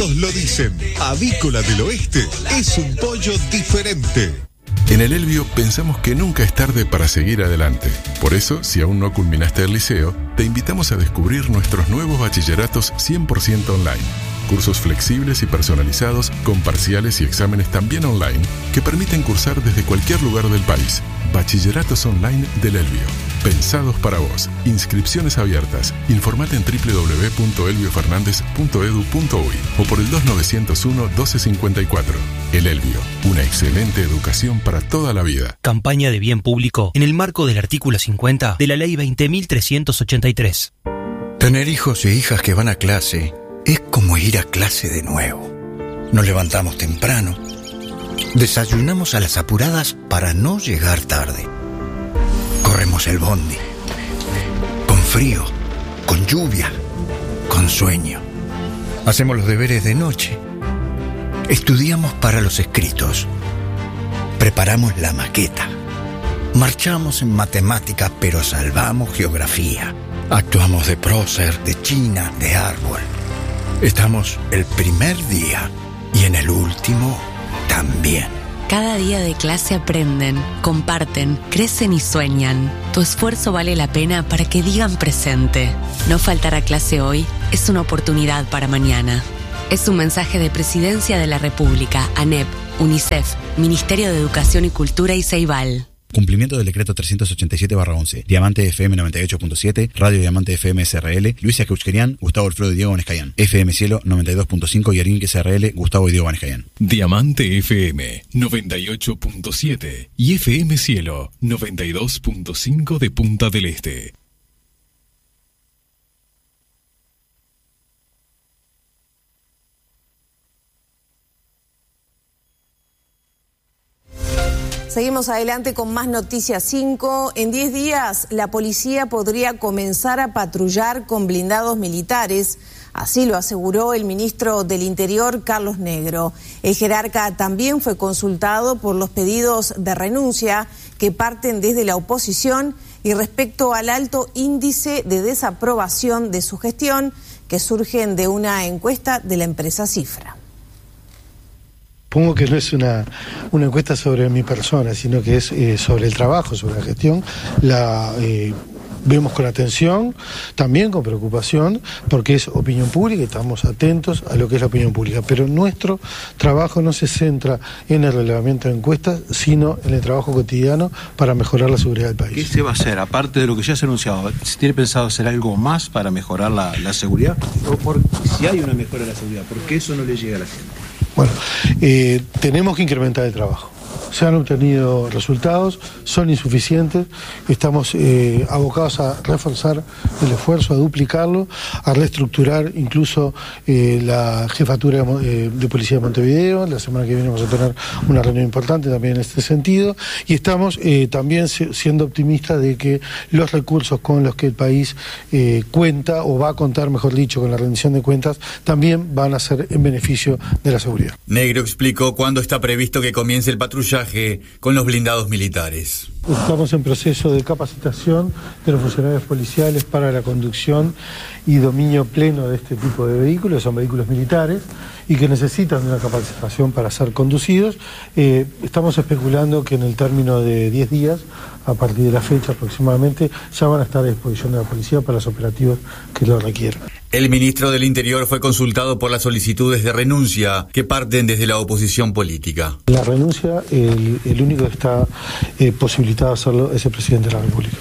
Todos lo dicen. Avícola del Oeste es un pollo diferente. En el Elbio pensamos que nunca es tarde para seguir adelante. Por eso, si aún no culminaste el liceo, te invitamos a descubrir nuestros nuevos bachilleratos 100% online. Cursos flexibles y personalizados, con parciales y exámenes también online, que permiten cursar desde cualquier lugar del país. Bachilleratos online del Elbio. Pensados para vos. Inscripciones abiertas. Informate en www.elbiofernandez.edu.uy o por el 2901-1254. El Elbio. Una excelente educación para toda la vida. Campaña de bien público en el marco del artículo 50 de la Ley 20.383. Tener hijos e hijas que van a clase es como ir a clase de nuevo. Nos levantamos temprano. Desayunamos a las apuradas para no llegar tarde. Corremos el bondi. Con frío, con lluvia, con sueño. Hacemos los deberes de noche. Estudiamos para los escritos. Preparamos la maqueta. Marchamos en matemáticas, pero salvamos geografía. Actuamos de prócer, de china, de árbol. Estamos el primer día y en el último también. Cada día de clase aprenden, comparten, crecen y sueñan. Tu esfuerzo vale la pena para que digan presente. No faltar a clase hoy es una oportunidad para mañana. Es un mensaje de Presidencia de la República, ANEP, UNICEF, Ministerio de Educación y Cultura y Ceibal. Cumplimiento del decreto 387/11. Diamante FM 98.7, Radio Diamante FM SRL, Luisa Keuchkerian, Gustavo Alfredo y Diego Vanescayan. FM Cielo 92.5 y Arinque SRL, Gustavo y Diego Vanescayan. Diamante FM 98.7 y FM Cielo 92.5 de Punta del Este. Seguimos adelante con más Noticias 5. En 10 días, la policía podría comenzar a patrullar con blindados militares. Así lo aseguró el ministro del Interior, Carlos Negro. El jerarca también fue consultado por los pedidos de renuncia que parten desde la oposición y respecto al alto índice de desaprobación de su gestión que surgen de una encuesta de la empresa Cifra. Supongo que no es una encuesta sobre mi persona, sino que es sobre el trabajo, sobre la gestión. Vemos con atención, también con preocupación, porque es opinión pública y estamos atentos a lo que es la opinión pública. Pero nuestro trabajo no se centra en el relevamiento de encuestas, sino en el trabajo cotidiano para mejorar la seguridad del país. ¿Qué se va a hacer, aparte de lo que ya se ha anunciado? ¿Se tiene pensado hacer algo más para mejorar la seguridad? Si hay una mejora de la seguridad, ¿por qué eso no le llega a la gente? Bueno, tenemos que incrementar el trabajo. Se han obtenido resultados, son insuficientes, estamos abocados a reforzar el esfuerzo, a duplicarlo, a reestructurar incluso la jefatura de Policía de Montevideo. La semana que viene vamos a tener una reunión importante también en este sentido, y estamos también siendo optimistas de que los recursos con los que el país cuenta, o va a contar, mejor dicho, con la rendición de cuentas, también van a ser en beneficio de la seguridad. Negro explicó cuándo está previsto que comience el patrullaje con los blindados militares. Estamos en proceso de capacitación de los funcionarios policiales para la conducción y dominio pleno de este tipo de vehículos. Son vehículos militares y que necesitan de una capacitación para ser conducidos. Estamos especulando que en el término de 10 días, a partir de la fecha aproximadamente, ya van a estar a disposición de la policía para los operativos que lo requieran. El ministro del Interior fue consultado por las solicitudes de renuncia que parten desde la oposición política. La renuncia, el único que está posibilitado a hacerlo es el presidente de la República.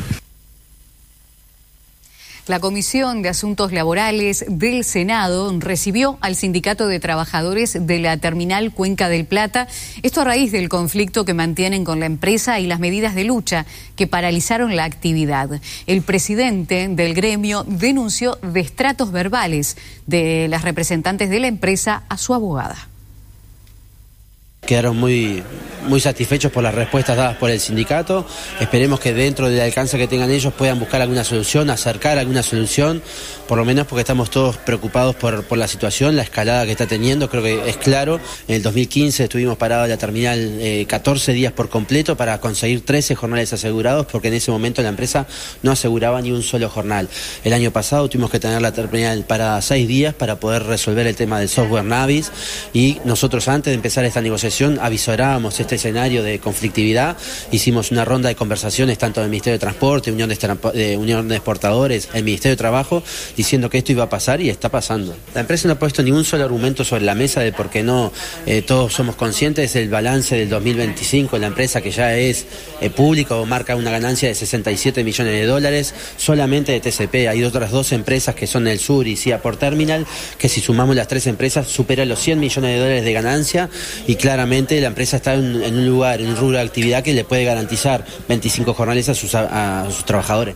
La Comisión de Asuntos Laborales del Senado recibió al Sindicato de Trabajadores de la Terminal Cuenca del Plata, esto a raíz del conflicto que mantienen con la empresa y las medidas de lucha que paralizaron la actividad. El presidente del gremio denunció destratos verbales de las representantes de la empresa a su abogada. Quedaron muy muy satisfechos por las respuestas dadas por el sindicato. Esperemos que dentro del alcance que tengan ellos puedan buscar alguna solución, acercar alguna solución, por lo menos porque estamos todos preocupados por la situación, la escalada que está teniendo. Creo que es claro, en el 2015 estuvimos parados en la terminal 14 días por completo para conseguir 13 jornales asegurados, porque en ese momento la empresa no aseguraba ni un solo jornal. El año pasado tuvimos que tener la terminal parada 6 días para poder resolver el tema del software Navis, y nosotros antes de empezar esta negociación avisorábamos este escenario de conflictividad. Hicimos una ronda de conversaciones tanto del Ministerio de Transporte, Unión de Exportadores, el Ministerio de Trabajo, diciendo que esto iba a pasar, y está pasando. La empresa no ha puesto ni un solo argumento sobre la mesa de por qué no. Todos somos conscientes del balance del 2025 de la empresa, que ya es público, marca una ganancia de $67 millones, solamente de TCP. Hay otras 2 empresas que son el Sur y CIA Port Terminal, que si sumamos las 3 empresas supera los $100 millones de ganancia, y claramente la empresa está en un lugar, en un rubro de actividad que le puede garantizar 25 jornales a sus trabajadores.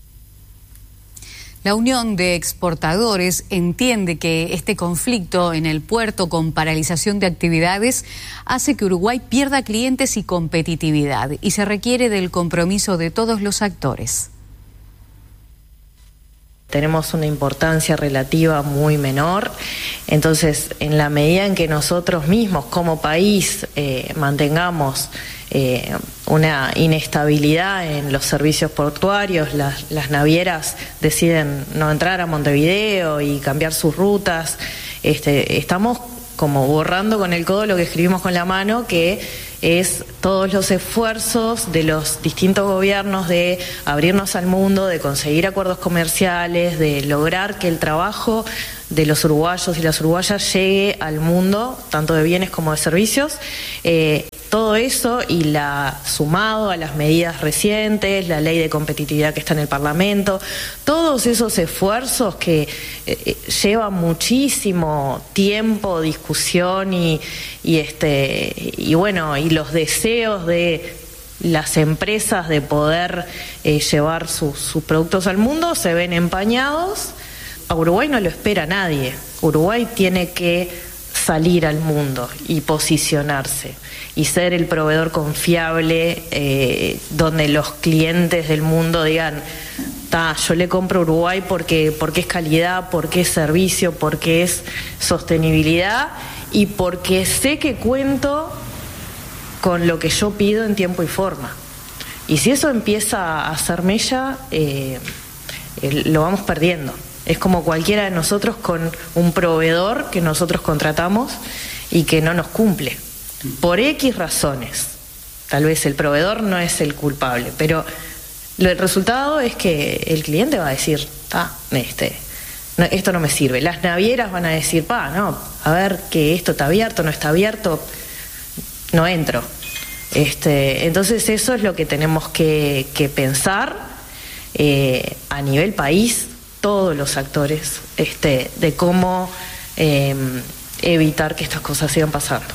La Unión de Exportadores entiende que este conflicto en el puerto con paralización de actividades hace que Uruguay pierda clientes y competitividad, y se requiere del compromiso de todos los actores. Tenemos una importancia relativa muy menor, entonces en la medida en que nosotros mismos como país mantengamos una inestabilidad en los servicios portuarios, las navieras deciden no entrar a Montevideo y cambiar sus rutas, estamos como borrando con el codo lo que escribimos con la mano, que es todos los esfuerzos de los distintos gobiernos de abrirnos al mundo, de conseguir acuerdos comerciales, de lograr que el trabajo de los uruguayos y las uruguayas llegue al mundo, tanto de bienes como de servicios. Todo eso, y sumado a las medidas recientes, la ley de competitividad que está en el Parlamento, todos esos esfuerzos que llevan muchísimo tiempo, discusión y los deseos de las empresas de poder llevar sus productos al mundo se ven empañados. A Uruguay no lo espera nadie. Uruguay tiene que salir al mundo y posicionarse y ser el proveedor confiable, donde los clientes del mundo digan, yo le compro a Uruguay porque es calidad, porque es servicio, porque es sostenibilidad y porque sé que cuento con lo que yo pido en tiempo y forma. Y si eso empieza a hacer mella, lo vamos perdiendo. Es como cualquiera de nosotros con un proveedor que nosotros contratamos y que no nos cumple, por X razones. Tal vez el proveedor no es el culpable, pero el resultado es que el cliente va a decir, esto no me sirve. Las navieras van a decir, a ver que esto está abierto, no está abierto, no entro. Entonces eso es lo que tenemos que pensar a nivel país, todos los actores, de cómo evitar que estas cosas sigan pasando.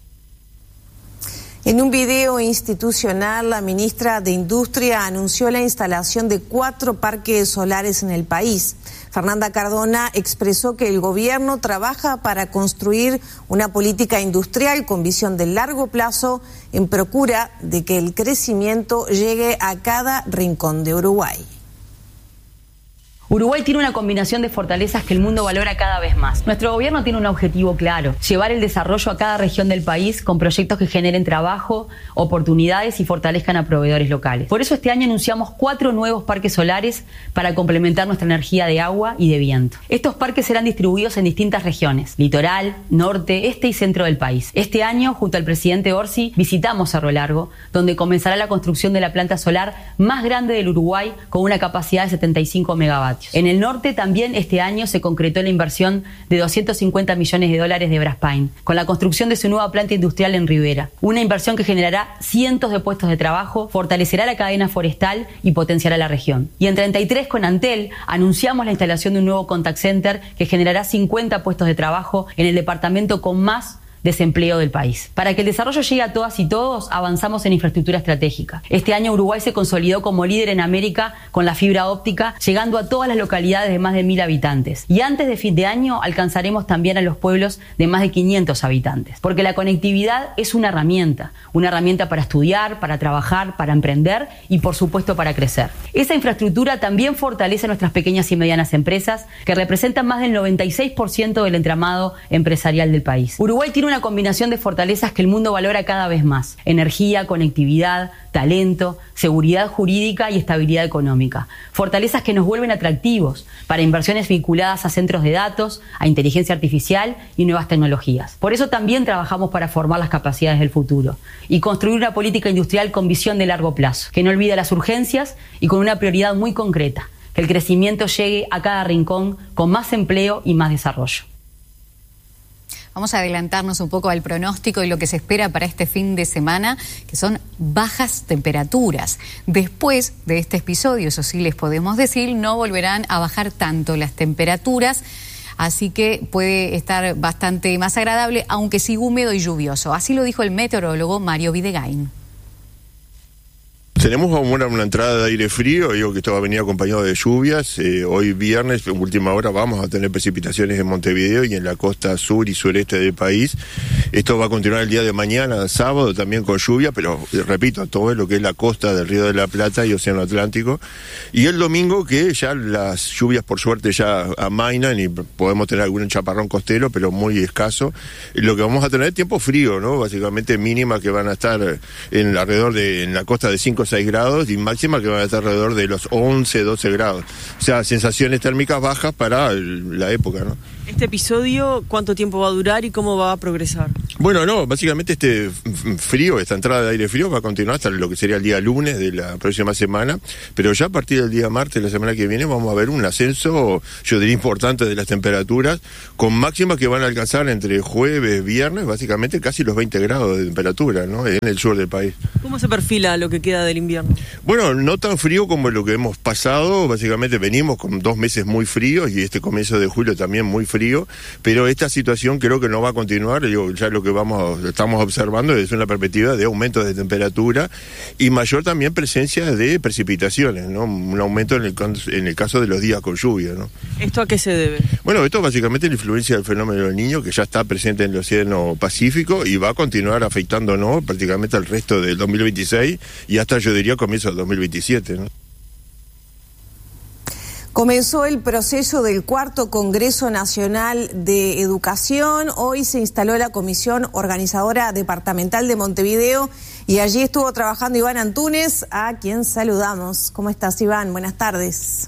En un video institucional, la ministra de Industria anunció la instalación de 4 parques solares en el país. Fernanda Cardona expresó que el gobierno trabaja para construir una política industrial con visión de largo plazo en procura de que el crecimiento llegue a cada rincón de Uruguay. Uruguay tiene una combinación de fortalezas que el mundo valora cada vez más. Nuestro gobierno tiene un objetivo claro: llevar el desarrollo a cada región del país con proyectos que generen trabajo, oportunidades y fortalezcan a proveedores locales. Por eso este año anunciamos 4 nuevos parques solares para complementar nuestra energía de agua y de viento. Estos parques serán distribuidos en distintas regiones: litoral, norte, este y centro del país. Este año, junto al presidente Orsi, visitamos Cerro Largo, donde comenzará la construcción de la planta solar más grande del Uruguay con una capacidad de 75 megavatios. En el norte también este año se concretó la inversión de $250 millones de Braspain, con la construcción de su nueva planta industrial en Rivera. Una inversión que generará cientos de puestos de trabajo, fortalecerá la cadena forestal y potenciará la región. Y en 33 con Antel anunciamos la instalación de un nuevo contact center que generará 50 puestos de trabajo en el departamento con más desempleo del país. Para que el desarrollo llegue a todas y todos, avanzamos en infraestructura estratégica. Este año Uruguay se consolidó como líder en América con la fibra óptica, llegando a todas las localidades de más de 1.000 habitantes. Y antes de fin de año alcanzaremos también a los pueblos de más de 500 habitantes. Porque la conectividad es una herramienta para estudiar, para trabajar, para emprender y por supuesto para crecer. Esa infraestructura también fortalece a nuestras pequeñas y medianas empresas, que representan más del 96% del entramado empresarial del país. Uruguay tiene una combinación de fortalezas que el mundo valora cada vez más: energía, conectividad, talento, seguridad jurídica y estabilidad económica. Fortalezas que nos vuelven atractivos para inversiones vinculadas a centros de datos, a inteligencia artificial y nuevas tecnologías. Por eso también trabajamos para formar las capacidades del futuro y construir una política industrial con visión de largo plazo, que no olvide las urgencias y con una prioridad muy concreta: que el crecimiento llegue a cada rincón con más empleo y más desarrollo. Vamos a adelantarnos un poco al pronóstico y lo que se espera para este fin de semana, que son bajas temperaturas. Después de este episodio, eso sí les podemos decir, no volverán a bajar tanto las temperaturas, así que puede estar bastante más agradable, aunque sí húmedo y lluvioso. Así lo dijo el meteorólogo Mario Videgain. Tenemos una entrada de aire frío, digo que esto va a venir acompañado de lluvias. Hoy viernes, en última hora, vamos a tener precipitaciones en Montevideo y en la costa sur y sureste del país. Esto va a continuar el día de mañana, sábado, también con lluvia, pero repito, todo lo que es la costa del Río de la Plata y Océano Atlántico. Y el domingo, que ya las lluvias por suerte ya amainan y podemos tener algún chaparrón costero, pero muy escaso. Lo que vamos a tener es tiempo frío, ¿no? Básicamente mínimas que van a estar en la costa de 5 o 6 grados y máxima que van a estar alrededor de los 11, 12 grados. O sea, sensaciones térmicas bajas para la época, ¿no? ¿Este episodio cuánto tiempo va a durar y cómo va a progresar? Bueno, no, básicamente este frío, esta entrada de aire frío va a continuar hasta lo que sería el día lunes de la próxima semana, pero ya a partir del día martes de la semana que viene vamos a ver un ascenso, yo diría importante, de las temperaturas, con máximas que van a alcanzar entre jueves, viernes, básicamente casi los 20 grados de temperatura, ¿no? En el sur del país. ¿Cómo se perfila lo que queda del invierno? Bueno, no tan frío como lo que hemos pasado, básicamente venimos con 2 meses muy fríos y este comienzo de julio también muy frío, pero esta situación creo que no va a continuar. Ya lo que estamos observando es una perspectiva de aumento de temperatura y mayor también presencia de precipitaciones, ¿no? Un aumento en el caso de los días con lluvia, ¿no? ¿Esto a qué se debe? Bueno, esto básicamente es la influencia del fenómeno del Niño, que ya está presente en el Océano Pacífico y va a continuar afectándonos prácticamente al resto del 2026 y hasta, yo diría, comienzo del 2027, ¿no? Comenzó el proceso del 4º Congreso Nacional de Educación. Hoy se instaló la Comisión Organizadora Departamental de Montevideo y allí estuvo trabajando Iván Antúnez, a quien saludamos. ¿Cómo estás, Iván? Buenas tardes.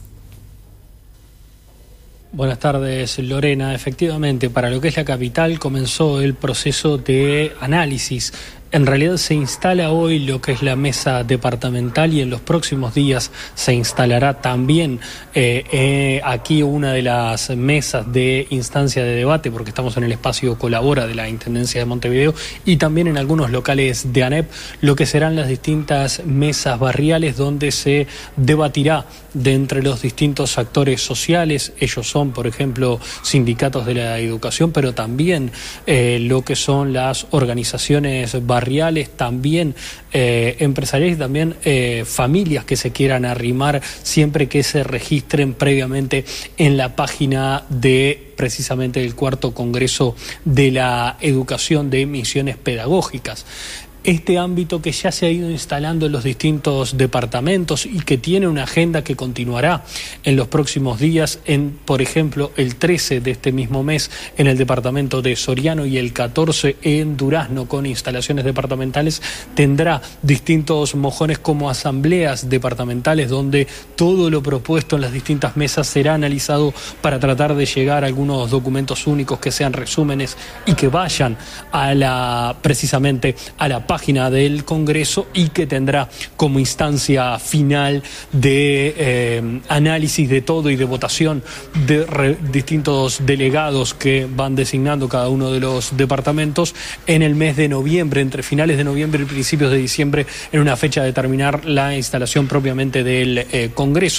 Buenas tardes, Lorena. Efectivamente, para lo que es la capital comenzó el proceso de análisis. En realidad se instala hoy lo que es la mesa departamental y en los próximos días se instalará también aquí una de las mesas de instancia de debate, porque estamos en el espacio Colabora de la Intendencia de Montevideo y también en algunos locales de ANEP, lo que serán las distintas mesas barriales donde se debatirá de entre los distintos actores sociales. Ellos son, por ejemplo, sindicatos de la educación, pero también lo que son las organizaciones barriales, también empresariales y también familias que se quieran arrimar siempre que se registren previamente en la página de precisamente el 4º Congreso de la Educación de Misiones Pedagógicas. Este ámbito que ya se ha ido instalando en los distintos departamentos y que tiene una agenda que continuará en los próximos días, por ejemplo, el 13 de este mismo mes en el departamento de Soriano y el 14 en Durazno, con instalaciones departamentales, tendrá distintos mojones como asambleas departamentales donde todo lo propuesto en las distintas mesas será analizado para tratar de llegar a algunos documentos únicos que sean resúmenes y que vayan precisamente a la página del Congreso y que tendrá como instancia final de análisis de todo y de votación de distintos delegados que van designando cada uno de los departamentos en el mes de noviembre, entre finales de noviembre y principios de diciembre, en una fecha de terminar la instalación propiamente del Congreso.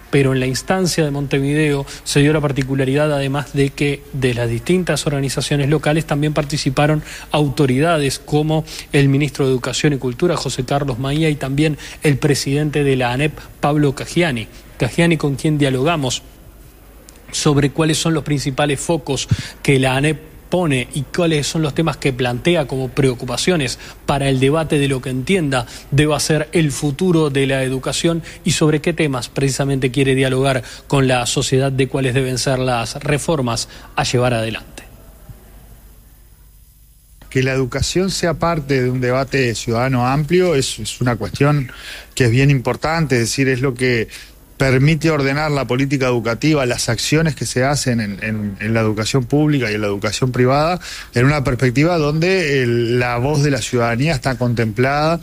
pero en la instancia de Montevideo se dio la particularidad, además de que de las distintas organizaciones locales también participaron autoridades como el ministro de Educación y Cultura, José Carlos Maía, y también el presidente de la ANEP, Pablo Caggiani, con quien dialogamos sobre cuáles son los principales focos que la ANEP pone y cuáles son los temas que plantea como preocupaciones para el debate de lo que entienda deba ser el futuro de la educación y sobre qué temas precisamente quiere dialogar con la sociedad de cuáles deben ser las reformas a llevar adelante. Que la educación sea parte de un debate ciudadano amplio es una cuestión que es bien importante, es decir, es lo que permite ordenar la política educativa, las acciones que se hacen en la educación pública y en la educación privada, en una perspectiva donde la voz de la ciudadanía está contemplada.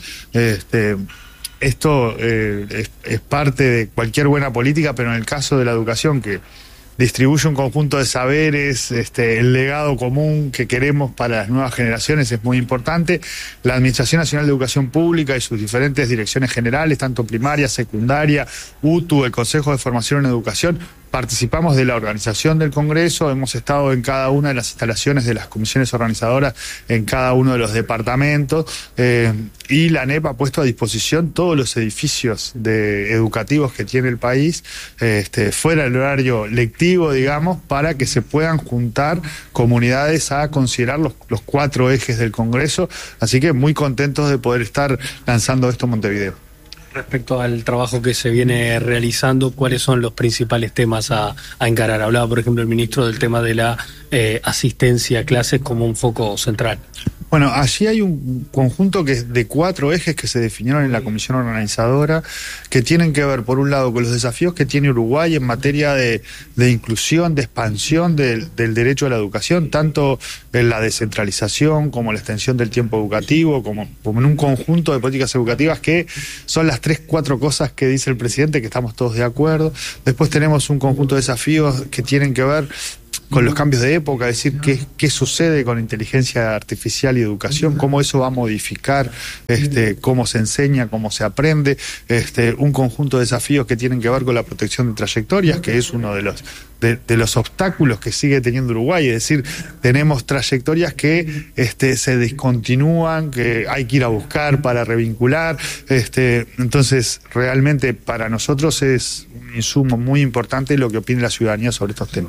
Esto es parte de cualquier buena política, pero en el caso de la educación, que distribuye un conjunto de saberes, el legado común que queremos para las nuevas generaciones es muy importante. La Administración Nacional de Educación Pública y sus diferentes direcciones generales, tanto primaria, secundaria, UTU, el Consejo de Formación en Educación, participamos de la organización del Congreso, hemos estado en cada una de las instalaciones de las comisiones organizadoras en cada uno de los departamentos, y la ANEP ha puesto a disposición todos los edificios educativos que tiene el país, fuera del horario lectivo, digamos, para que se puedan juntar comunidades a considerar los 4 ejes del Congreso, así que muy contentos de poder estar lanzando esto en Montevideo. Respecto al trabajo que se viene realizando, ¿cuáles son los principales temas a encarar? Hablaba, por ejemplo, el ministro del tema de la asistencia a clases como un foco central. Bueno, allí hay un conjunto de 4 ejes que se definieron en la comisión organizadora, que tienen que ver, por un lado, con los desafíos que tiene Uruguay en materia de inclusión, de expansión del derecho a la educación, tanto en la descentralización como la extensión del tiempo educativo, como en un conjunto de políticas educativas que son las 3-4 cosas que dice el presidente, que estamos todos de acuerdo. Después tenemos un conjunto de desafíos que tienen que ver con los cambios de época, es decir, qué sucede con inteligencia artificial y educación, cómo eso va a modificar cómo se enseña, cómo se aprende, un conjunto de desafíos que tienen que ver con la protección de trayectorias, que es uno de los obstáculos que sigue teniendo Uruguay, es decir, tenemos trayectorias que se discontinúan, que hay que ir a buscar para revincular, entonces realmente para nosotros es un insumo muy importante lo que opine la ciudadanía sobre estos temas.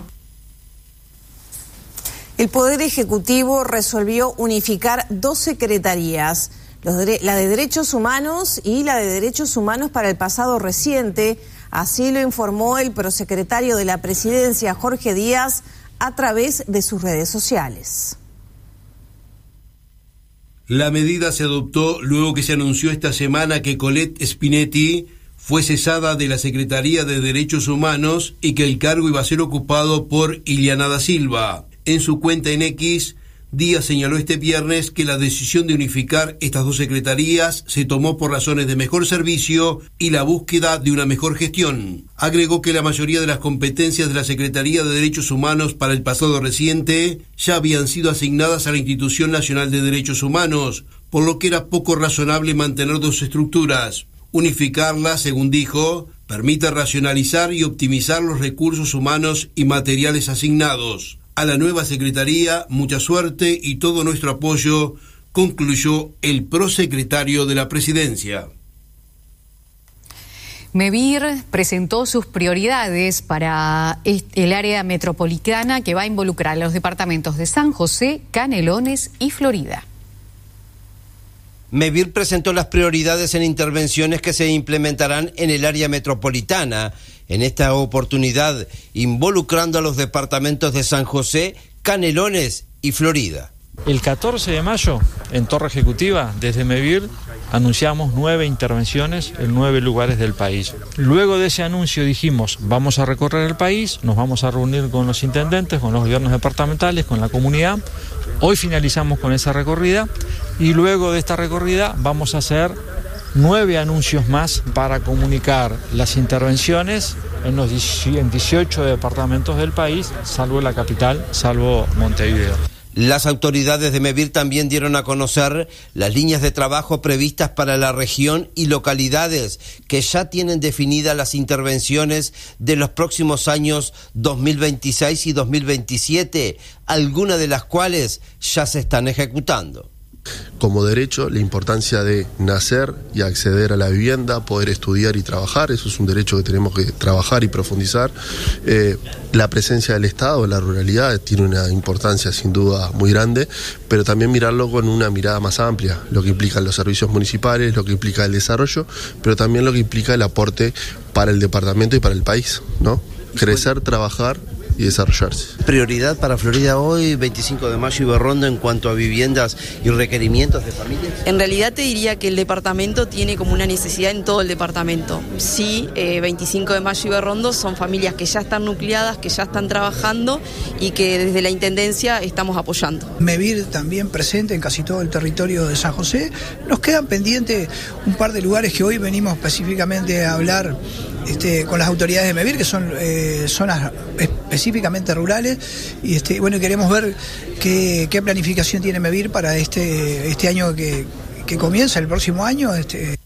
El Poder Ejecutivo resolvió unificar 2 secretarías, la de Derechos Humanos y la de Derechos Humanos para el pasado reciente. Así lo informó el prosecretario de la Presidencia, Jorge Díaz, a través de sus redes sociales. La medida se adoptó luego que se anunció esta semana que Colette Spinetti fue cesada de la Secretaría de Derechos Humanos y que el cargo iba a ser ocupado por Ileana da Silva. En su cuenta en X, Díaz señaló este viernes que la decisión de unificar estas 2 secretarías se tomó por razones de mejor servicio y la búsqueda de una mejor gestión. Agregó que la mayoría de las competencias de la Secretaría de Derechos Humanos para el pasado reciente ya habían sido asignadas a la Institución Nacional de Derechos Humanos, por lo que era poco razonable mantener 2 estructuras. Unificarlas, según dijo, permite racionalizar y optimizar los recursos humanos y materiales asignados. A la nueva Secretaría, mucha suerte y todo nuestro apoyo, concluyó el prosecretario de la Presidencia. MEVIR presentó sus prioridades para el área metropolitana que va a involucrar a los departamentos de San José, Canelones y Florida. MEVIR presentó las prioridades en intervenciones que se implementarán en el área metropolitana, en esta oportunidad involucrando a los departamentos de San José, Canelones y Florida. El 14 de mayo, en Torre Ejecutiva, desde MEVIR, anunciamos 9 intervenciones en 9 lugares del país. Luego de ese anuncio dijimos, vamos a recorrer el país, nos vamos a reunir con los intendentes, con los gobiernos departamentales, con la comunidad. Hoy finalizamos con esa recorrida y luego de esta recorrida vamos a hacer 9 anuncios más para comunicar las intervenciones en los 18 departamentos del país, salvo la capital, salvo Montevideo. Las autoridades de MEVIR también dieron a conocer las líneas de trabajo previstas para la región y localidades que ya tienen definidas las intervenciones de los próximos años 2026 y 2027, algunas de las cuales ya se están ejecutando. Como derecho, la importancia de nacer y acceder a la vivienda, poder estudiar y trabajar, eso es un derecho que tenemos que trabajar y profundizar. La presencia del Estado en la ruralidad tiene una importancia sin duda muy grande, pero también mirarlo con una mirada más amplia, lo que implican los servicios municipales, lo que implica el desarrollo, pero también lo que implica el aporte para el departamento y para el país, ¿no? Crecer, trabajar y desarrollarse. ¿Prioridad para Florida hoy, 25 de mayo y Berrondo, en cuanto a viviendas y requerimientos de familias? En realidad te diría que el departamento tiene como una necesidad en todo el departamento. Sí, 25 de mayo y Berrondo son familias que ya están nucleadas, que ya están trabajando y que desde la Intendencia estamos apoyando. MEVIR también presente en casi todo el territorio de San José. Nos quedan pendientes un par de lugares que hoy venimos específicamente a hablar con las autoridades de MEVIR, que son zonas específicamente rurales, y bueno, queremos ver qué planificación tiene MEVIR para este año que comienza, el próximo año.